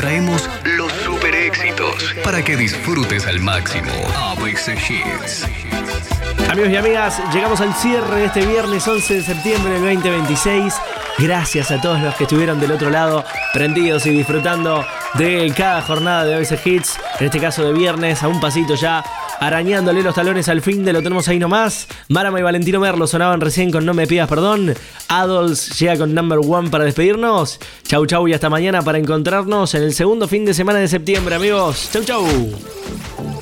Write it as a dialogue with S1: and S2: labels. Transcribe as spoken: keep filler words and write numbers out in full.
S1: traemos los super éxitos para que disfrutes al máximo. Apex Hits.
S2: Amigos y amigas, llegamos al cierre de este viernes once de septiembre del veinte veintiséis. Gracias a todos los que estuvieron del otro lado, prendidos y disfrutando de cada jornada de Apex Hits. En este caso de viernes, a un pasito ya, arañándole los talones al fin de lo tenemos ahí nomás. Marama y Valentino Merlo sonaban recién con No Me Pidas Perdón. Adols llega con Number One para despedirnos. Chau chau y hasta mañana para encontrarnos en el segundo fin de semana de septiembre, amigos. Chau chau.